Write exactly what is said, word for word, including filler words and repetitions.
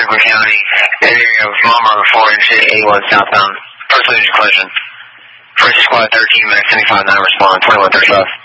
Franklin County, area of Marlboro four in City eighty-one southbound. First leading collision. First squad thirteen, Max seventy-five nine, respond, twenty-one thirty-five.